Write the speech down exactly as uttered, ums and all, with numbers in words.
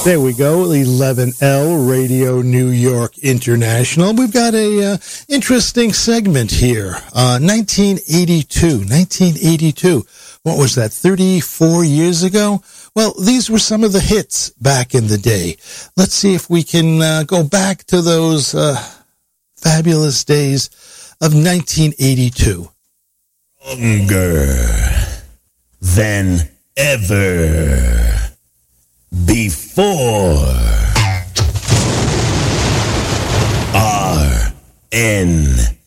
There we go, eleven L Radio New York International. We've got a uh, interesting segment here. Uh, nineteen eighty-two, nineteen eighty-two. What was that, thirty-four years ago? Well, these were some of the hits back in the day. Let's see if we can uh, go back to those uh, fabulous days of nineteen eighty-two. Stronger than ever before. R N